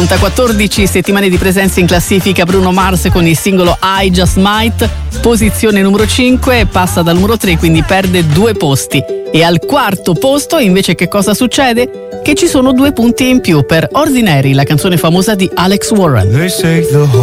14 settimane di presenza in classifica Bruno Mars con il singolo I Just Might, posizione numero 5, passa dal numero 3, quindi perde 2 posti. E al quarto posto invece che cosa succede? Che ci sono 2 punti in più per Ordinary, la canzone famosa di Alex Warren.